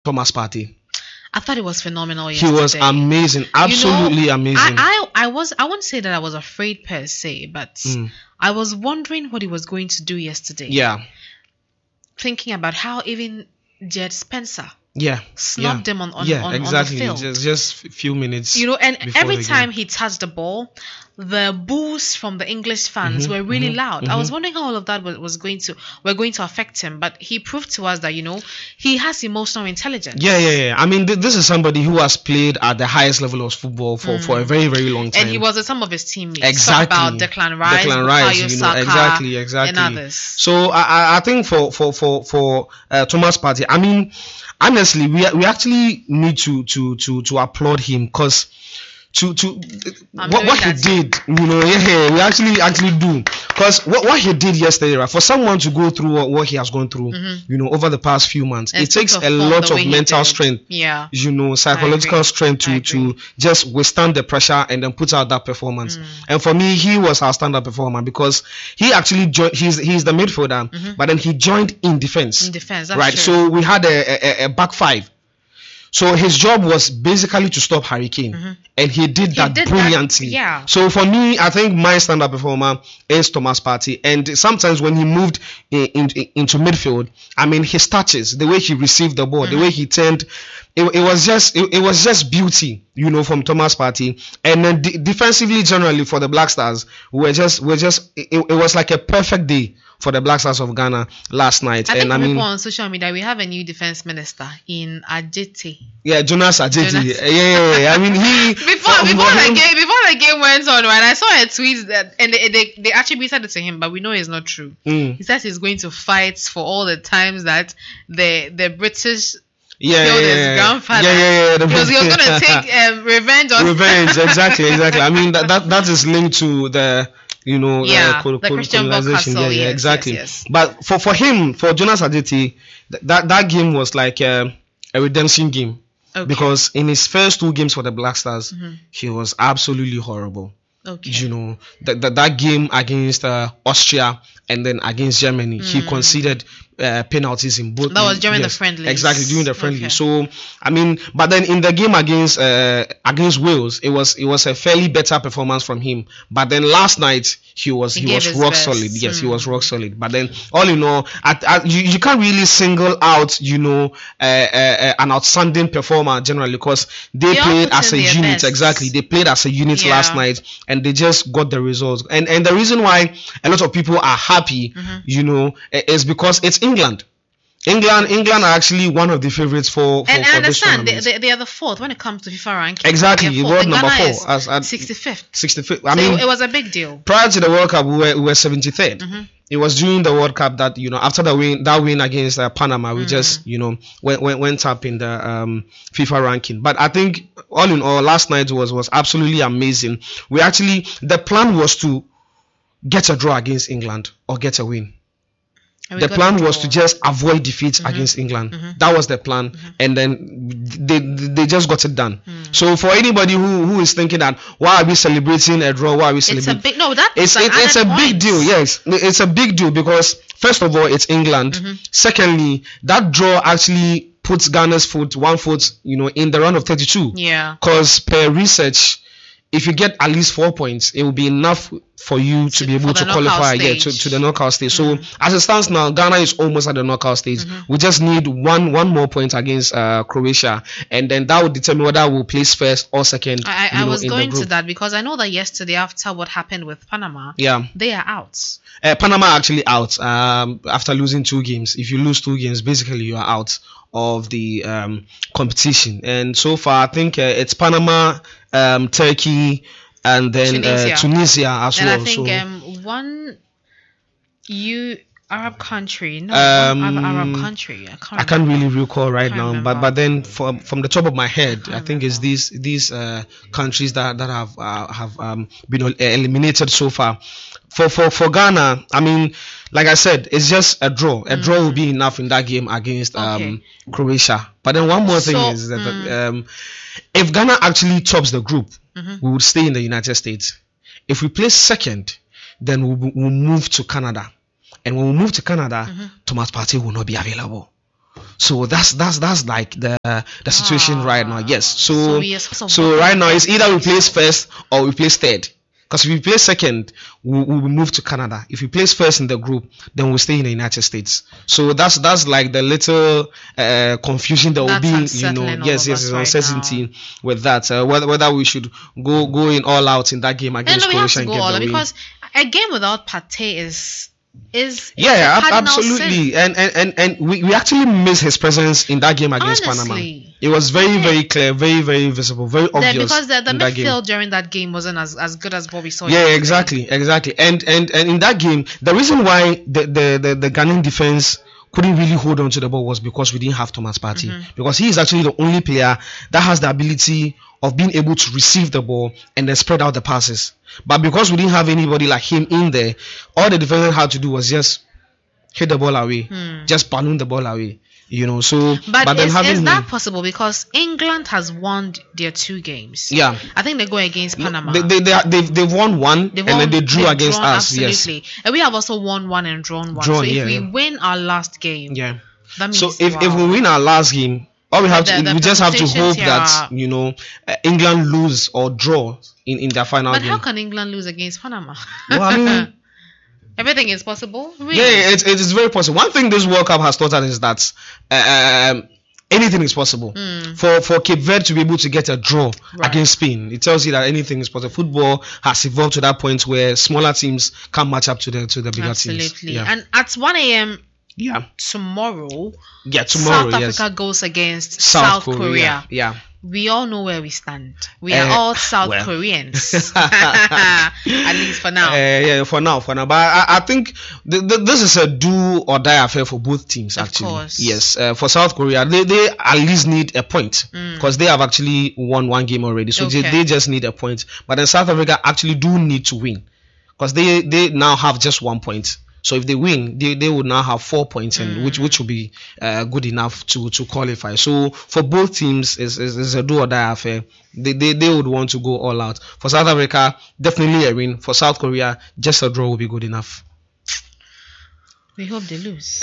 Thomas Partey. I thought it was phenomenal yesterday. He was amazing, absolutely amazing. I wouldn't say that I was afraid per se, but I was wondering what he was going to do yesterday. Yeah. Thinking about how even Jed Spencer snubbed him on exactly. on the field. Just a few minutes. And every time he touched the ball, the boos from the English fans were really loud. I was wondering how all of that were going to affect him, but he proved to us that he has emotional intelligence. Yeah. I mean, this is somebody who has played at the highest level of football for a very, very long time. And he was with some of his teammates. Exactly. Talk about Declan Rice, Saka, exactly, and others. So I think for Thomas Partey, I mean, honestly, we actually need to applaud him because what he did, we actually do, because what he did yesterday, right, for someone to go through what he has gone through, over the past few months, it takes a lot of mental strength, psychological strength to just withstand the pressure and then put out that performance. And for me, he was our standard performer because he actually joined. He's the midfielder, but then he joined in defense. That's right? True. So we had a back five. So his job was basically to stop Harry Kane, and he did that brilliantly. So for me, I think my standard performer is Thomas Partey, and sometimes when he moved into midfield, I mean, his touches, the way he received the ball, the way he turned, it was just beauty, from Thomas Partey. And then defensively, generally for the Black Stars, it was like a perfect day for the Black Stars of Ghana last night. I mean, on social media, we have a new defense minister in Ajeti. Yeah, Jonas Ajeti. Yeah. I mean, before the game went on, right? I saw a tweet that, and they attributed it to him, but we know it's not true. He says he's going to fight for all the times that the British killed his grandfather. Because he was going to take revenge on. Revenge, exactly. I mean, that is linked to the. The Christian Castle, exactly. Yes. But for him, for Jonas Adjeti, that game was like a redemption game, because in his first two games for the Black Stars, he was absolutely horrible. That game against Austria and then against Germany, he conceded penalties in both. That was during the friendlies. Exactly, during the friendly. So I mean, but then in the game against Wales, it was a fairly better performance from him. But then last night he was rock solid. Yes, he was rock solid. But then all in all, you can't really single out an outstanding performer generally, because they played as a unit. Best. Exactly, they played as a unit last night, and they just got the results. And the reason why a lot of people are happy, is because it's England. England are actually one of the favorites for and I understand they are the fourth when it comes to FIFA ranking. Exactly, world number 4 as 65th. 65th. I mean, it was a big deal. Prior to the World Cup, we were 73rd. It was during the World Cup that after that win against Panama, we just went up in the FIFA ranking. But I think all in all, last night was absolutely amazing. The plan was to get a draw against England or get a win. The plan was to just avoid defeat against England. That was the plan, and then they just got it done. So for anybody who is thinking that why are we celebrating a draw? Why are we celebrating? It's a big deal. Yes, it's a big deal because first of all, it's England. Secondly, that draw actually puts Ghana's one foot, in the round of 32. Yeah. Because per research, if you get at least 4 points, it will be enough for you to be able to qualify to the knockout stage. So as it stands now, Ghana is almost at the knockout stage. We just need one more point against Croatia, and then that will determine whether we'll place first or second. I was going to that because I know that yesterday, after what happened with Panama, they are out. Panama are actually out after losing 2 games. If you lose 2 games, basically you are out of the competition. And so far, I think it's Panama, Turkey, and then Tunisia as well. And I think one Arab country. Arab country. I can't really recall right now, but then from the top of my head, I think it's these countries that have been eliminated so far. For Ghana, I mean, like I said, it's just a draw. A draw will be enough in that game against Croatia. But then one more thing is that if Ghana actually tops the group, we would stay in the United States. If we place second, then we'll move to Canada. And when we move to Canada, Thomas Partey will not be available. So that's like the situation right now. Yes. So so right now it's either we place first or we place third. Because if we place second, we will move to Canada. If we place first in the group, then we'll stay in the United States. So that's like the little confusion that will be, yes, it's uncertainty with that. Whether we should go in all out in that game against Croatia and get the win. Because a game without Partey is absolutely sin. and we actually missed his presence in that game against Panama. It was very clear, very visible, very obvious. Because the midfield during that game wasn't as good as what we saw. Exactly. And in that game, the reason why the Ghanaian defense couldn't really hold on to the ball was because we didn't have Thomas Partey. Because he is actually the only player that has the ability of being able to receive the ball and then spread out the passes. But because we didn't have anybody like him in there, all the defenders had to do was just hit the ball away, just balloon the ball away. So but then is that possible? Because England has won their 2 games. Yeah, I think they go against Panama. They've won one, and then they drew against us. Absolutely, yes. And we have also won one and drawn one. So if we win our last game, that means if we win our last game, all we have we just have to hope that England lose or draw in their final game. But how can England lose against Panama? Well, I mean. Everything is possible. Really? Yeah, it is very possible. One thing this World Cup has taught us is that anything is possible. For Cape Verde to be able to get a draw against Spain, it tells you that anything is possible. Football has evolved to that point where smaller teams can match up to the bigger teams. Absolutely. Yeah. And at 1 a.m. tomorrow, South Africa goes against South Korea. Yeah. We all know where we stand. We are all South Koreans. At least for now. For now. But I think this is a do or die affair for both teams, actually. Of course. Yes. For South Korea, they at least need a point because they have actually won 1 game already. So they just need a point. But then South Africa actually do need to win because they now have just 1 point. So if they win, they would now have 4 points, and which will be good enough to qualify. So for both teams, is a do or die affair. They would want to go all out. For South Africa, definitely a win. For South Korea, just a draw will be good enough. We hope they lose.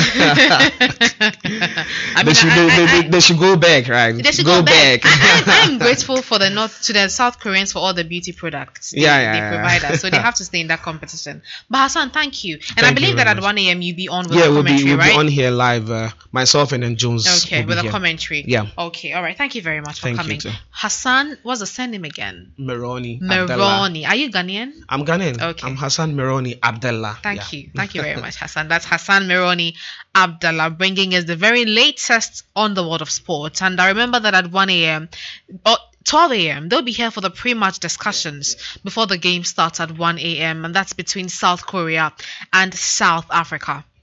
They should go back, right? They should go back. I'm grateful to the South Koreans for all the beauty products they provide us. So they have to stay in that competition. But Hassan, thank you. And I believe that at 1 a.m. you'll be on with the commentary, we'll be on here live. Myself and then Jones. Okay, with a commentary. Yeah. Okay, all right. Thank you very much for coming. You too. Hassan, what's the surname again? Meroni. Are you Ghanaian? I'm Ghanaian. Okay. I'm Hassan Meroni Abdallah. Thank you very much, Hassan. That's Hassan Meroni Abdallah bringing us the very latest on the world of sports. And I remember that at 1 a.m. or 12 a.m. they'll be here for the pre-match discussions before the game starts at 1 a.m. and that's between South Korea and South Africa.